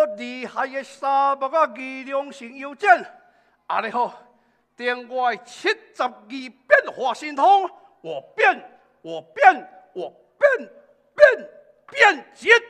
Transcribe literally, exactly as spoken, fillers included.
厉害的沙漠啊，力量性有减。阿你好，等我七十二变化神通，我变，我变，我变，变变节。